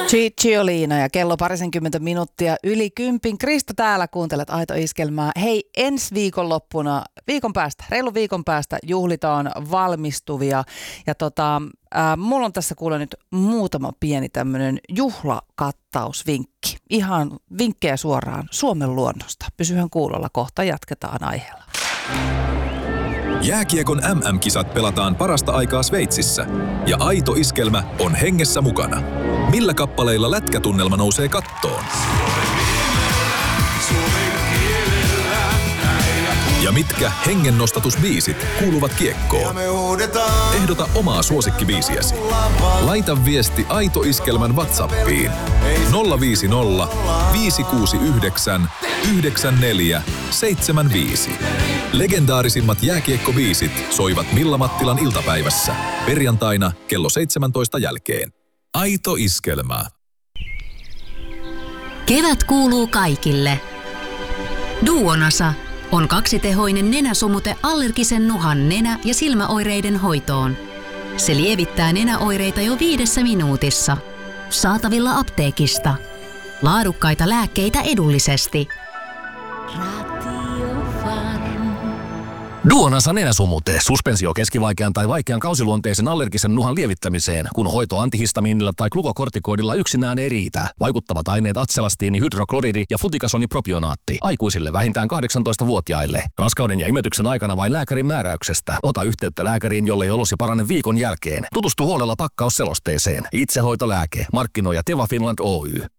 Cicciolina ja kello 20 yli 10. Krista täällä, kuuntelet Aito Iskelmää. Hei, ensi viikonloppuna, reilun viikon päästä juhlitaan valmistuvia. Ja mulla on tässä kuule nyt muutama pieni tämmönen juhlakattausvinkki. Ihan vinkkejä suoraan Suomen luonnosta. Pysyhän kuulolla, kohta jatketaan aiheella. Jääkiekon MM-kisat pelataan parasta aikaa Sveitsissä ja Aito Iskelmä on hengessä mukana. Millä kappaleilla lätkätunnelma nousee kattoon? Ja mitkä hengennostatusbiisit kuuluvat kiekkoon? Ehdota omaa suosikkibiisiäsi. Laita viesti Aito Iskelmän WhatsAppiin 050 569 9475. Legendaarisimmat jääkiekkobiisit soivat Milla-Mattilan iltapäivässä perjantaina kello 17 jälkeen. Aito Iskelmä. Kevät kuuluu kaikille. Duonasa on kaksitehoinen nenäsumute allergisen nuhan nenä- ja silmäoireiden hoitoon. Se lievittää nenäoireita jo 5 minuutissa. Saatavilla apteekista. Laadukkaita lääkkeitä edullisesti. Duonasa nenäsumute, suspensio keskivaikean tai vaikean kausiluonteisen allergisen nuhan lievittämiseen, kun hoito antihistamiinilla tai glukokortikoidilla yksinään ei riitä. Vaikuttavat aineet atselastiini, hydrokloridi ja flutikasonipropionaatti. Aikuisille vähintään 18-vuotiaille. Raskauden ja imetyksen aikana vain lääkärin määräyksestä. Ota yhteyttä lääkäriin, jollei olosi parane viikon jälkeen. Tutustu huolella pakkausselosteeseen. Itsehoitolääke. Markkinoija Teva Finland Oy.